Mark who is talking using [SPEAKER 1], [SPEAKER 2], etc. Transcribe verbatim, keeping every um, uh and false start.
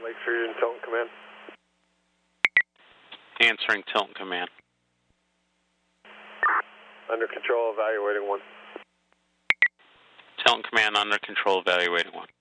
[SPEAKER 1] Lake Fusion, Tilton Command.
[SPEAKER 2] Answering Tilton Command.
[SPEAKER 1] Under control, evaluating one.
[SPEAKER 2] Tilton Command, under control, evaluating one.